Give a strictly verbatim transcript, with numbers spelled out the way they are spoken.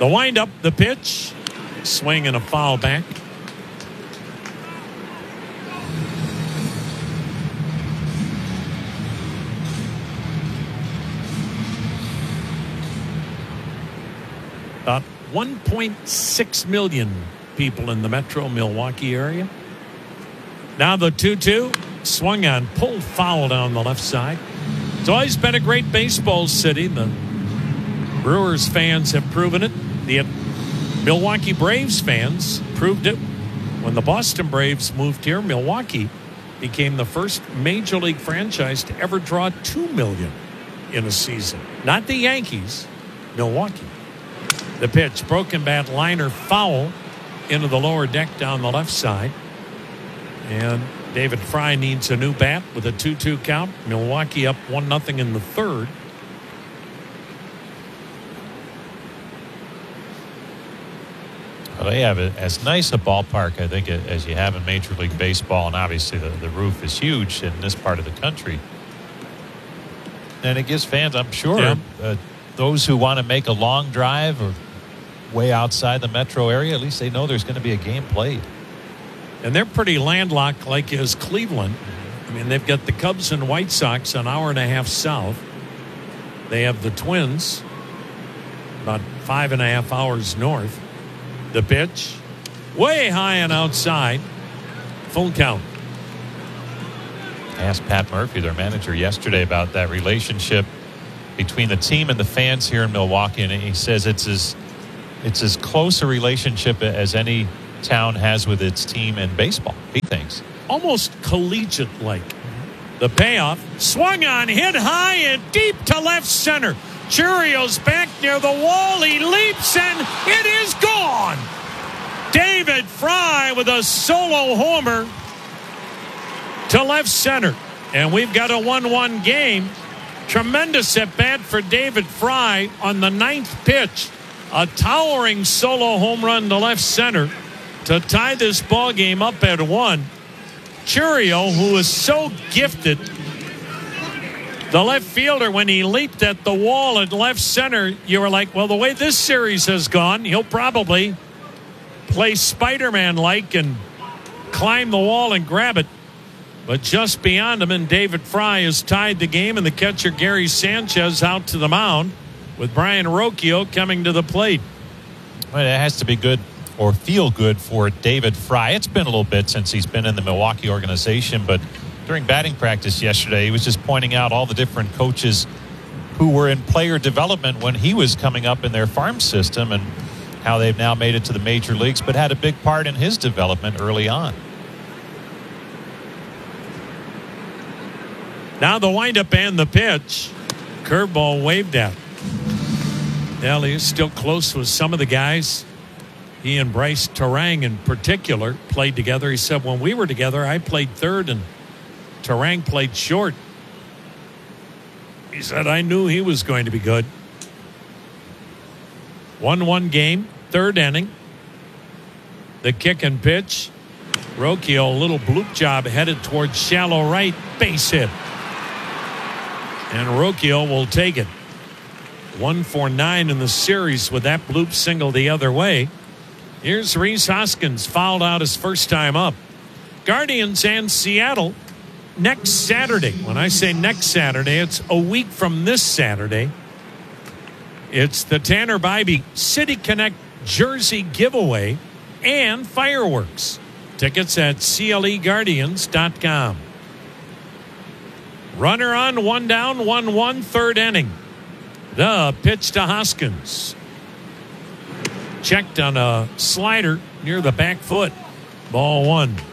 The windup, the pitch, swing and a foul back. About one point six million people in the metro Milwaukee area. Now the two two, swung on, pulled foul down the left side. It's always been a great baseball city. The Brewers fans have proven it. The Milwaukee Braves fans proved it when the Boston Braves moved here. Milwaukee became the first major league franchise to ever draw two million in a season. Not the Yankees, Milwaukee. The pitch, broken bat liner, foul into the lower deck down the left side. And David Fry needs a new bat with a two two count. Milwaukee up one nothing in the third. Well, they have a, as nice a ballpark, I think, as you have in Major League Baseball. And obviously the, the roof is huge in this part of the country. And it gives fans, I'm sure, yeah. uh, those who want to make a long drive or way outside the metro area, at least they know there's going to be a game played. And they're pretty landlocked, like is Cleveland. I mean, they've got the Cubs and White Sox an hour and a half south. They have the Twins about five and a half hours north. The pitch, way high and outside. Full count. I asked Pat Murphy, their manager, yesterday about that relationship between the team and the fans here in Milwaukee, and he says it's as it's as close a relationship as any town has with its team in baseball, he thinks. Almost collegiate-like. The payoff, swung on, hit high and deep to left center. Churio's back near the wall. He leaps and it is gone. David Fry with a solo homer to left center. And we've got a one one game. Tremendous at bat for David Fry on the ninth pitch. A towering solo home run to left center to tie this ball game up at one. Churio, who is so gifted, the left fielder, when he leaped at the wall at left center, you were like, well, the way this series has gone, he'll probably play Spider-Man-like and climb the wall and grab it. But just beyond him, and David Fry has tied the game, and the catcher Gary Sanchez out to the mound with Brian Rocchio coming to the plate. Well, it has to be good or feel good for David Fry. It's been a little bit since he's been in the Milwaukee organization, but during batting practice yesterday, he was just pointing out all the different coaches who were in player development when he was coming up in their farm system and how they've now made it to the major leagues, but had a big part in his development early on. Now the windup and the pitch. Curveball waved at. Well, he's still close with some of the guys. He and Bryce Terang in particular played together. He said, when we were together, I played third and Terang played short. He said, I knew he was going to be good. one one game, third inning. The kick and pitch. Rocchio, a little bloop job headed towards shallow right. Base hit. And Rocchio will take it. One for nine in the series with that bloop single the other way. Here's Rhys Hoskins, fouled out his first time up. Guardians and Seattle next Saturday. When I say next Saturday, it's a week from this Saturday. It's the Tanner Bybee City Connect jersey giveaway and fireworks. Tickets at C L E Guardians dot com. Runner on, one down, one one, third inning. The pitch to Hoskins. Checked on a slider near the back foot. Ball one.